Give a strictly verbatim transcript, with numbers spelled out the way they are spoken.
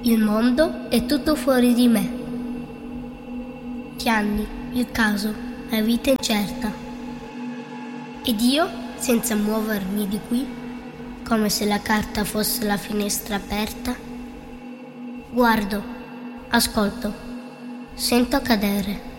Il mondo è tutto fuori di me. Gli anni, il caso, la vita incerta. Ed io, senza muovermi di qui, come se la carta fosse la finestra aperta, guardo, ascolto, sento cadere.